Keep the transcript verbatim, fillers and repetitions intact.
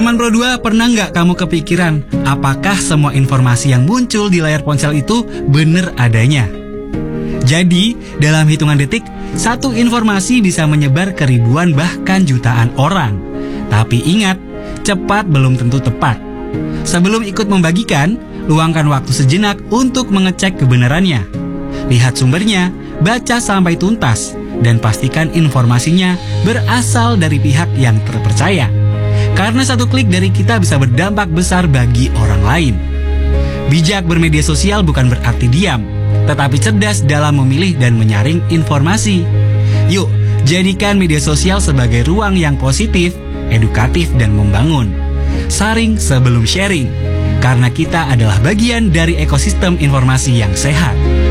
Teman Pro dua, pernah nggak kamu kepikiran apakah semua informasi yang muncul di layar ponsel itu benar adanya? Jadi, dalam hitungan detik, satu informasi bisa menyebar ke ribuan bahkan jutaan orang. Tapi ingat, cepat belum tentu tepat. Sebelum ikut membagikan, luangkan waktu sejenak untuk mengecek kebenarannya. Lihat sumbernya, baca sampai tuntas, dan pastikan informasinya berasal dari pihak yang terpercaya. Karena satu klik dari kita bisa berdampak besar bagi orang lain. Bijak bermedia sosial bukan berarti diam, tetapi cerdas dalam memilih dan menyaring informasi. Yuk, jadikan media sosial sebagai ruang yang positif, edukatif, dan membangun. Saring sebelum sharing, karena kita adalah bagian dari ekosistem informasi yang sehat.